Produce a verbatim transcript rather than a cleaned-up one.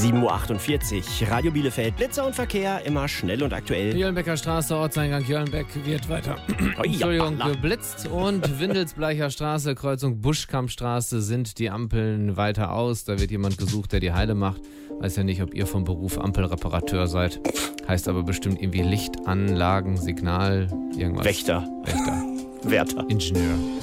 sieben Uhr achtundvierzig. Radio Bielefeld, Blitzer und Verkehr, immer schnell und aktuell. Jöllenbecker Straße, Ortseingang Jöllenbeck wird weiter. Entschuldigung, geblitzt. Und Windelsbleicher Straße, Kreuzung Buschkampstraße sind die Ampeln weiter aus. Da wird jemand gesucht, der die Heile macht. Weiß ja nicht, ob ihr vom Beruf Ampelreparateur seid. Heißt aber bestimmt irgendwie Lichtanlagen, Signal, irgendwas. Wächter. Wächter. Wärter. Ingenieur.